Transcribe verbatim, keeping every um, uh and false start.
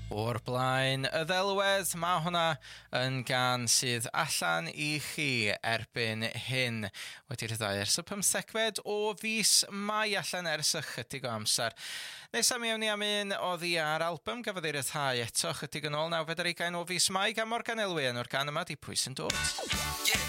O'r blaen y ddelwedd, mae hwnna yn gan sydd allan i chi erbyn hyn wedi rhyddhau ers y pymthegfed o fis Mai allan ers ychydig o amser. Nesa mi awn ni am un oddi ar album gafodd ei ryddhau eto chydig yn ôl nawfed ar ugain o fis Mai gan Morgan Elwyn o'r gan yma di Pwy Sy'n Dod.